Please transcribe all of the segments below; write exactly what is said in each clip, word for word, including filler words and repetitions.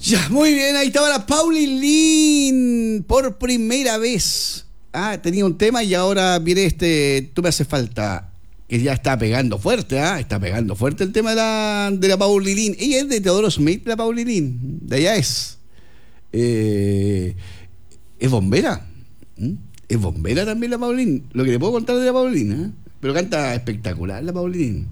Ya, muy bien, ahí estaba la Paulilín por primera vez. Ah, tenía un tema y ahora viene este, Tú me hace falta, que ya está pegando fuerte, ¿ah? Está pegando fuerte el tema de la, de la Paulilín. Ella es de Teodoro Smith, la Paulilín, de allá es. Eh, es bombera. ¿Mm? Es bombera también la Paulilín. Lo que le puedo contar de la Paulilín, ¿eh? Pero canta espectacular la Paulilín.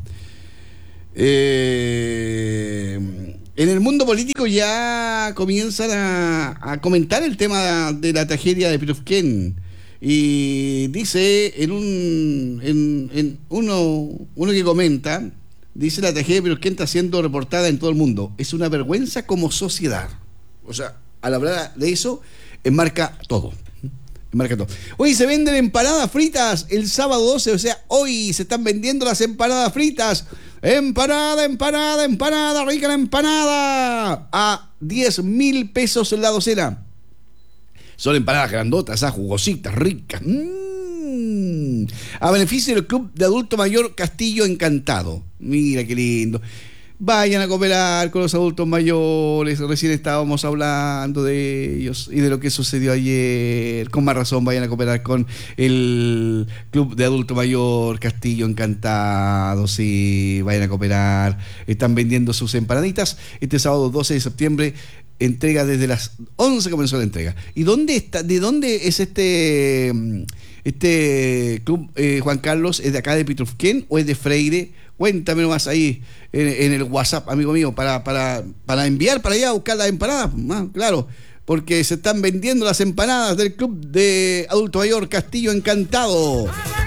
Eh, en el mundo político ya comienzan a, a comentar el tema de la tragedia de Pirufquén. Y dice en un en, en uno, uno que comenta, dice: la tragedia de Pirufquén está siendo reportada en todo el mundo. Es una vergüenza como sociedad. O sea, al hablar de eso, enmarca todo. Enmarca todo. Hoy se venden empanadas fritas el sábado doce, o sea, hoy se están vendiendo las empanadas fritas. Empanada, empanada, empanada, rica la empanada. A diez mil pesos en la docena. Son empanadas grandotas, ah, jugositas, ricas. Mm. A beneficio del Club de Adulto Mayor Castillo Encantado. Mira qué lindo. Vayan a cooperar con los adultos mayores. Recién estábamos hablando de ellos y de lo que sucedió ayer. Con más razón, vayan a cooperar con el Club de Adulto Mayor Castillo Encantado. Sí, vayan a cooperar. Están vendiendo sus empanaditas. Este sábado doce de septiembre, entrega desde las once comenzó la entrega. ¿Y dónde está? ¿De dónde es este este club, eh, Juan Carlos? ¿Es de acá de Pirufquén o es de Freire? Cuéntame nomás ahí en, en el WhatsApp, amigo mío, para, para, para enviar para allá a buscar las empanadas. Ah, claro, porque se están vendiendo las empanadas del Club de Adulto Mayor Castillo Encantado.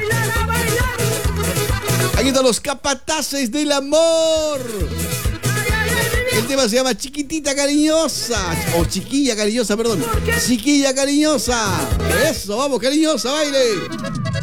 Aquí están los capataces del amor. El tema se llama Chiquitita Cariñosa. O Chiquilla Cariñosa, perdón. Chiquilla Cariñosa. Eso, vamos, cariñosa, baile.